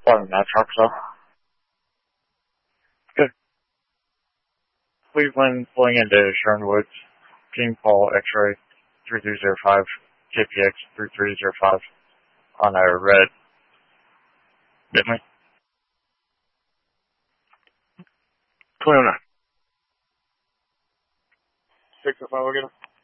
One that truck, so. Good. Cleveland pulling into Sherman Woods. King Paul X-ray 3305, KPX 3305 on a red Bentley. 29. 605 again.